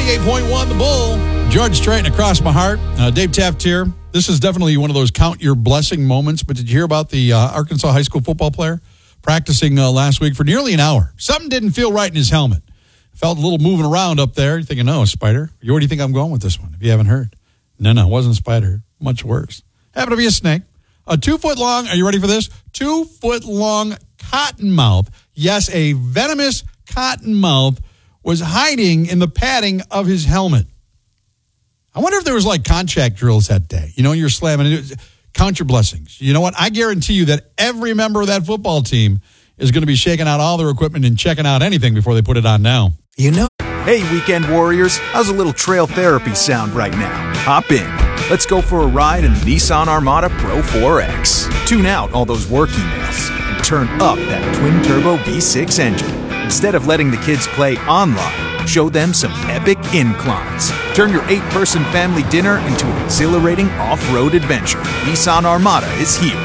98.1 The Bull. George Strait across my heart. Dave Taft here. This is definitely one of those count your blessing moments. But did you hear about the Arkansas high school football player practicing last week for nearly an hour? Something didn't feel right in his helmet. Felt a little moving around up there. You're thinking, no, spider. Where do you think I'm going with this one, if you haven't heard? No, it wasn't a spider. Much worse. Happened to be a snake. A 2 foot long, are you ready for this? 2 foot long cottonmouth. Yes, a venomous cottonmouth was hiding in the padding of his helmet. I wonder if there was like contact drills that day. You know, you're slamming it. Count your blessings. You know what? I guarantee you that every member of that football team is going to be shaking out all their equipment and checking out anything before they put it on now. You know. Hey, weekend warriors. How's a little trail therapy sound right now? Hop in. Let's go for a ride in the Nissan Armada Pro 4X. Tune out all those work emails and turn up that twin-turbo V6 engine. Instead of letting the kids play online, show them some epic inclines. Turn your 8-person family dinner into an exhilarating off-road adventure. Nissan Armada is here.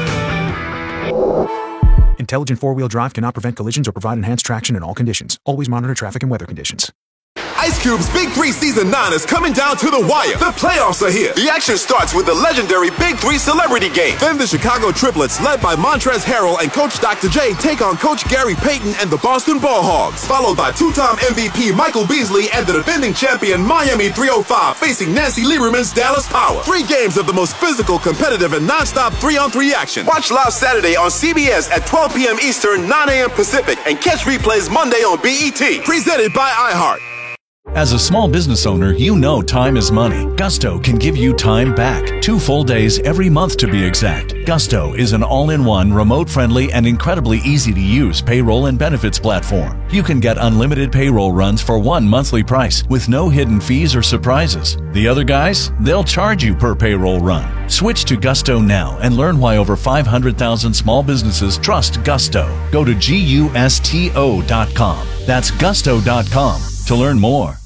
Intelligent four-wheel drive cannot prevent collisions or provide enhanced traction in all conditions. Always monitor traffic and weather conditions. Ice Cube's Big 3 Season 9 is coming down to the wire. The playoffs are here. The action starts with the legendary Big 3 Celebrity Game. Then the Chicago Triplets, led by Montrezl Harrell and Coach Dr. J, take on Coach Gary Payton and the Boston Ball Hogs. Followed by two-time MVP Michael Beasley and the defending champion Miami 305 facing Nancy Lieberman's Dallas Power. 3 games of the most physical, competitive, and non-stop 3-on-3 action. Watch live Saturday on CBS at 12 p.m. Eastern, 9 a.m. Pacific, and catch replays Monday on BET. Presented by iHeart. As a small business owner, you know time is money. Gusto can give you time back. 2 full days every month to be exact. Gusto is an all-in-one, remote-friendly, and incredibly easy-to-use payroll and benefits platform. You can get unlimited payroll runs for one monthly price with no hidden fees or surprises. The other guys, they'll charge you per payroll run. Switch to Gusto now and learn why over 500,000 small businesses trust Gusto. Go to GUSTO.com. That's Gusto.com to learn more.